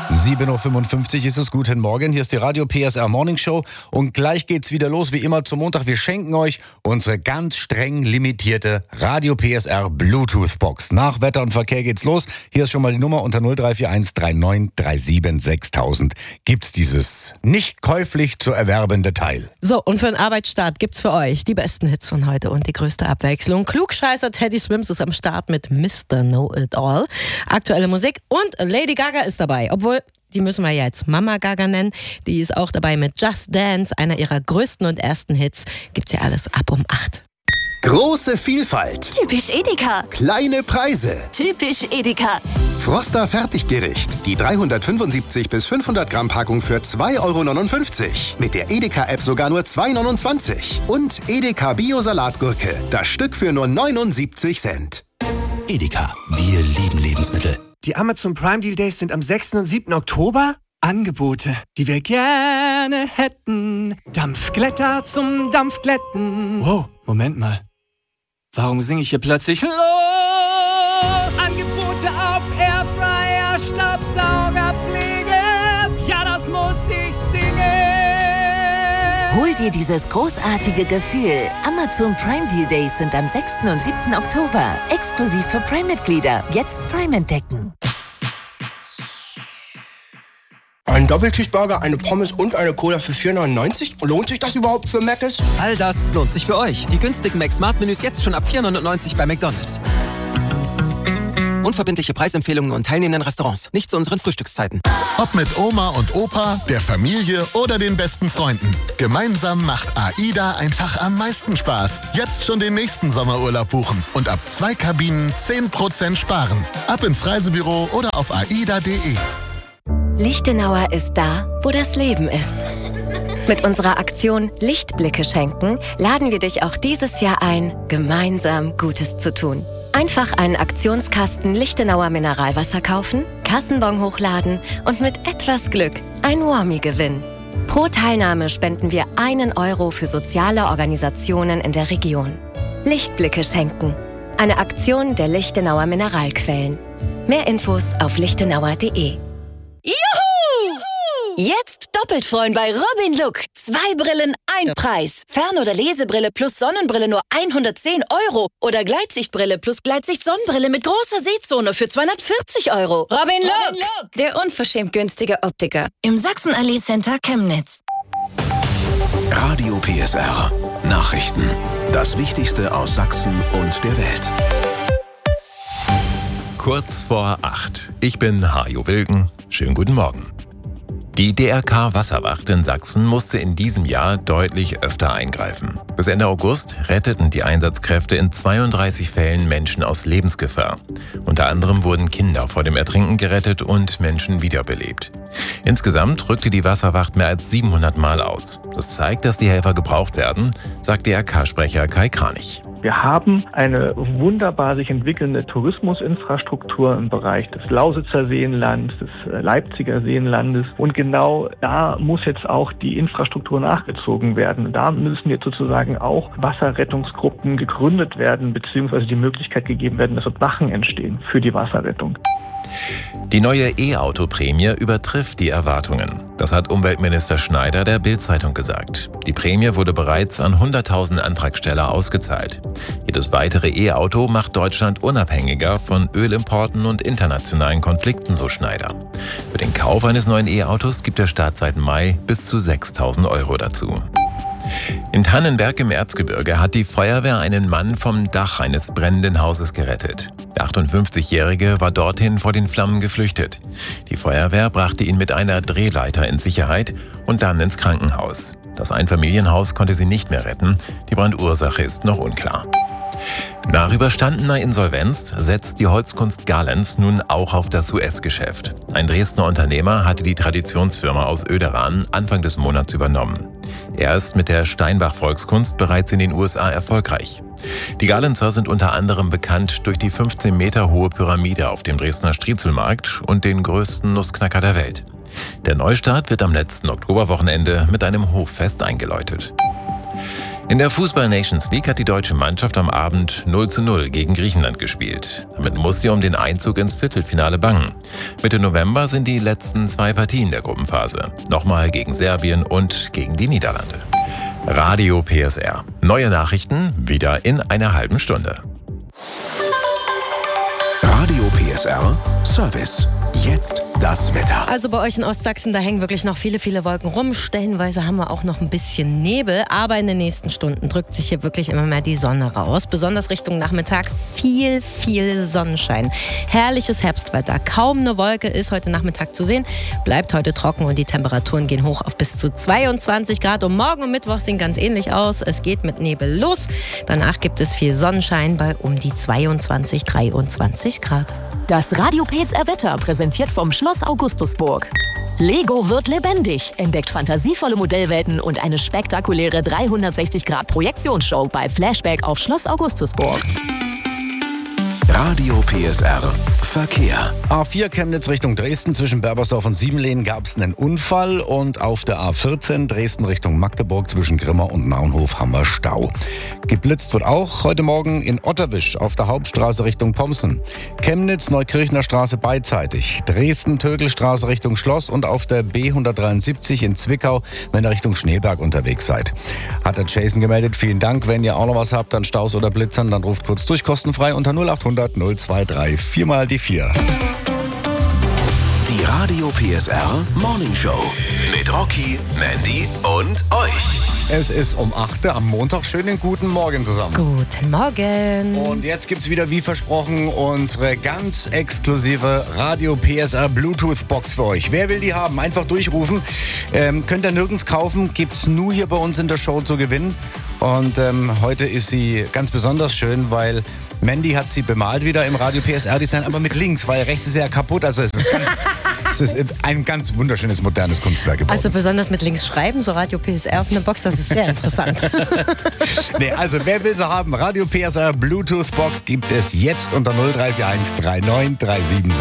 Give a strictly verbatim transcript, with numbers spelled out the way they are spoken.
sieben Uhr fünfundfünfzig ist es. Guten Morgen, hier ist die Radio P S R Morning Show und gleich geht's wieder los, wie immer zum Montag. Wir schenken euch unsere ganz streng limitierte Radio P S R Bluetooth Box. Nach Wetter und Verkehr geht's los. Hier ist schon mal die Nummer unter null drei vier eins drei neun drei sieben sechstausend. Gibt's dieses nicht käuflich zu erwerbende Teil. So, und für den Arbeitsstart gibt's für euch die besten Hits von heute und die größte Abwechslung. Klugscheißer Teddy Swims ist am Start mit Mister Know-It-All. Aktuelle Musik und Lady Gaga ist dabei, obwohl die müssen wir ja jetzt Mama Gaga nennen. Die ist auch dabei mit Just Dance, einer ihrer größten und ersten Hits. Gibt's ja alles ab um acht. Große Vielfalt. Typisch Edeka. Kleine Preise. Typisch Edeka. Froster Fertiggericht. Die dreihundertfünfundsiebzig bis fünfhundert Gramm Packung für zwei Euro neunundfünfzig. Mit der Edeka-App sogar nur zwei Euro neunundzwanzig. Und Edeka Bio-Salatgurke. Das Stück für nur neunundsiebzig Cent. Edeka. Wir lieben Lebensmittel. Die Amazon Prime Deal Days sind am sechsten und siebten Oktober. Angebote, die wir gerne hätten. Dampfglätter zum Dampfglätten. Wow, Moment mal. Warum singe ich hier plötzlich los? Angebote auf Airfryer, Staubsaugerpflege. Ja, das muss ich singen. Hol dir dieses großartige Gefühl. Amazon Prime Deal Days sind am sechsten und siebten Oktober. Exklusiv für Prime-Mitglieder. Jetzt Prime entdecken. Ein Doppelcheeseburger, eine Pommes und eine Cola für vier neunundneunzig? Lohnt sich das überhaupt für Mc's? All das lohnt sich für euch. Die günstigen Mac-Smart-Menüs jetzt schon ab vier neunundneunzig bei McDonald's. Unverbindliche Preisempfehlungen und teilnehmenden Restaurants. Nicht zu unseren Frühstückszeiten. Ob mit Oma und Opa, der Familie oder den besten Freunden. Gemeinsam macht AIDA einfach am meisten Spaß. Jetzt schon den nächsten Sommerurlaub buchen und ab zwei Kabinen zehn Prozent sparen. Ab ins Reisebüro oder auf aida punkt de. Lichtenauer ist da, wo das Leben ist. Mit unserer Aktion Lichtblicke schenken laden wir dich auch dieses Jahr ein, gemeinsam Gutes zu tun. Einfach einen Aktionskasten Lichtenauer Mineralwasser kaufen, Kassenbon hochladen und mit etwas Glück ein Warmie gewinnen. Pro Teilnahme spenden wir einen Euro für soziale Organisationen in der Region. Lichtblicke schenken. Eine Aktion der Lichtenauer Mineralquellen. Mehr Infos auf lichtenauer punkt de. Juhu! Jetzt doppelt freuen bei Robin Look. Zwei Brillen, ein Preis. Fern- oder Lesebrille plus Sonnenbrille nur hundertzehn Euro. Oder Gleitsichtbrille plus Gleitsicht-Sonnenbrille mit großer Sehzone für zweihundertvierzig Euro. Robin Look, Robin Look, der unverschämt günstige Optiker. Im Sachsen-Allee Center Chemnitz. Radio P S R. Nachrichten. Das Wichtigste aus Sachsen und der Welt. Kurz vor acht. Ich bin Hajo Wilken. Schönen guten Morgen. Die D R K-Wasserwacht in Sachsen musste in diesem Jahr deutlich öfter eingreifen. Bis Ende August retteten die Einsatzkräfte in zweiunddreißig Fällen Menschen aus Lebensgefahr. Unter anderem wurden Kinder vor dem Ertrinken gerettet und Menschen wiederbelebt. Insgesamt rückte die Wasserwacht mehr als siebenhundert Mal aus. Das zeigt, dass die Helfer gebraucht werden, sagt D R K-Sprecher Kai Kranich. Wir haben eine wunderbar sich entwickelnde Tourismusinfrastruktur im Bereich des Lausitzer Seenlands, des Leipziger Seenlandes. Und genau da muss jetzt auch die Infrastruktur nachgezogen werden. Da müssen jetzt sozusagen auch Wasserrettungsgruppen gegründet werden, beziehungsweise die Möglichkeit gegeben werden, dass dort Wachen entstehen für die Wasserrettung. Die neue E-Auto-Prämie übertrifft die Erwartungen. Das hat Umweltminister Schneider der Bild-Zeitung gesagt. Die Prämie wurde bereits an hunderttausend Antragsteller ausgezahlt. Jedes weitere E-Auto macht Deutschland unabhängiger von Ölimporten und internationalen Konflikten, so Schneider. Für den Kauf eines neuen E-Autos gibt der Staat seit Mai bis zu sechstausend Euro dazu. In Tannenberg im Erzgebirge hat die Feuerwehr einen Mann vom Dach eines brennenden Hauses gerettet. Der achtundfünfzigjährige war dorthin vor den Flammen geflüchtet. Die Feuerwehr brachte ihn mit einer Drehleiter in Sicherheit und dann ins Krankenhaus. Das Einfamilienhaus konnte sie nicht mehr retten. Die Brandursache ist noch unklar. Nach überstandener Insolvenz setzt die Holzkunst Galens nun auch auf das U S-Geschäft. Ein Dresdner Unternehmer hatte die Traditionsfirma aus Oederan Anfang des Monats übernommen. Er ist mit der Steinbach Volkskunst bereits in den U S A erfolgreich. Die Galenzer sind unter anderem bekannt durch die fünfzehn Meter hohe Pyramide auf dem Dresdner Striezelmarkt und den größten Nussknacker der Welt. Der Neustart wird am letzten Oktoberwochenende mit einem Hoffest eingeläutet. In der Fußball-Nations League hat die deutsche Mannschaft am Abend null zu null gegen Griechenland gespielt. Damit muss sie um den Einzug ins Viertelfinale bangen. Mitte November sind die letzten zwei Partien der Gruppenphase. Nochmal gegen Serbien und gegen die Niederlande. Radio P S R. Neue Nachrichten wieder in einer halben Stunde. Radio P S R Service. Jetzt das Wetter. Also bei euch in Ostsachsen, da hängen wirklich noch viele, viele Wolken rum. Stellenweise haben wir auch noch ein bisschen Nebel. Aber in den nächsten Stunden drückt sich hier wirklich immer mehr die Sonne raus. Besonders Richtung Nachmittag viel, viel Sonnenschein. Herrliches Herbstwetter. Kaum eine Wolke ist heute Nachmittag zu sehen. Bleibt heute trocken und die Temperaturen gehen hoch auf bis zu zweiundzwanzig Grad. Und morgen und Mittwoch sehen ganz ähnlich aus. Es geht mit Nebel los. Danach gibt es viel Sonnenschein bei um die zweiundzwanzig, dreiundzwanzig Grad. Das Radio P S R Wetter präsentiert vom Schloss Augustusburg. Lego wird lebendig, entdeckt fantasievolle Modellwelten und eine spektakuläre dreihundertsechzig Grad Projektionsshow bei Flashback auf Schloss Augustusburg. Radio P S R Verkehr. A vier Chemnitz Richtung Dresden, zwischen Berbersdorf und Siebenlehen gab es einen Unfall und auf der A vierzehn Dresden Richtung Magdeburg zwischen Grimma und Naunhof haben wir Stau. Geblitzt wird auch heute Morgen in Otterwisch auf der Hauptstraße Richtung Pomsen. Chemnitz Neukirchner Straße beidseitig, Dresden Tögelstraße Richtung Schloss und auf der B hundertdreiundsiebzig in Zwickau, wenn ihr Richtung Schneeberg unterwegs seid. Hat der Jason gemeldet, vielen Dank. Wenn ihr auch noch was habt an Staus oder Blitzern, dann ruft kurz durch, kostenfrei unter null achthundert null zwei drei vier mal die vier. Die Radio P S R Morning Show mit Rocky, Mandy und euch. Es ist um acht Uhr am Montag. Schönen guten Morgen zusammen. Guten Morgen. Und jetzt gibt's wieder, wie versprochen, unsere ganz exklusive Radio P S R Bluetooth Box für euch. Wer will die haben? Einfach durchrufen. Ähm, könnt ihr nirgends kaufen. Gibt's nur hier bei uns in der Show zu gewinnen. Und ähm, heute ist sie ganz besonders schön, weil Mandy hat sie bemalt wieder im Radio P S R Design, aber mit links, weil rechts ist ja kaputt. Also es ist, ganz, es ist ein ganz wunderschönes, modernes Kunstwerk geworden. Also besonders mit links schreiben, so Radio P S R auf einer Box, das ist sehr interessant. Nee, also wer will sie haben? Radio P S R Bluetooth Box gibt es jetzt unter null drei vier eins drei neun drei sieben sechs.